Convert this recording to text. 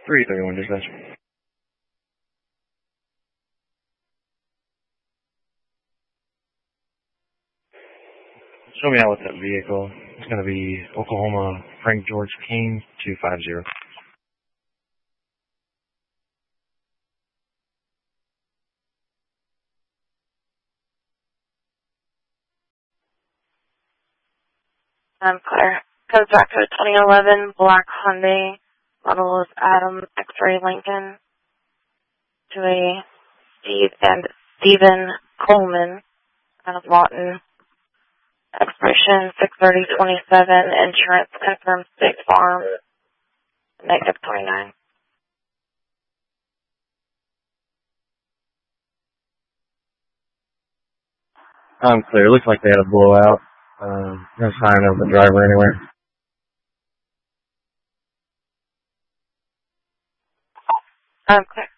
331 dispatch. Show me out with that vehicle. It's going to be Oklahoma Frank George King 250. I'm Claire. Code back code 2011, black Hyundai, model is Adam X-Ray Lincoln, to a Steve and Stephen Coleman out of Lawton. Expiration 6/30/27, insurance confirmed State Farm, -29. I'm clear. Looks like they had a blowout. No sign of the driver anywhere. I'm clear.